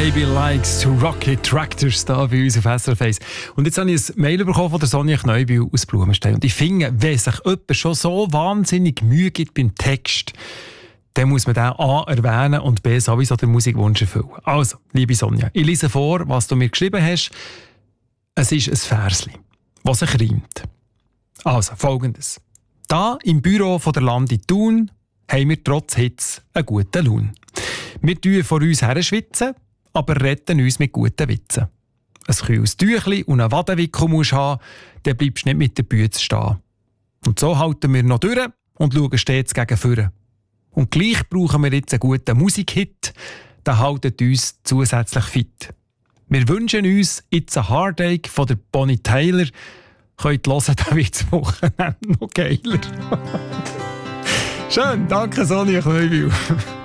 Baby Likes to Rocket Tractors da bei uns auf SRF 1. Und jetzt habe ich ein Mail bekommen von der Sonja Kneubühl aus Blumenstein. Und ich finde, wenn sich jemand schon so wahnsinnig Mühe gibt beim Text, dann muss man den A erwähnen und B sowieso den Musikwunsch erfüllen. Also, liebe Sonja, ich lese vor, was du mir geschrieben hast. Es ist ein Versli, das sich reimt. Also, Folgendes. Da im Büro von der Landi Thun haben wir trotz Hitze einen guten Lohn. Wir tun vor uns her schwitzen, aber retten uns mit guten Witzen. Ein kühles Tüchli und einen Wadenwickel musst du haben, dann bleibst du nicht mit der Bühne stehen. Und so halten wir noch durch und schauen stets gegen vorne. Und gleich brauchen wir jetzt einen guten Musikhit, der haltet uns zusätzlich fit. Wir wünschen uns jetzt einen Heartache von der Bonnie Tyler. Könnt ihr hören, dann wird das Wochenende noch geiler. Schön, danke Sonja Kneubühl.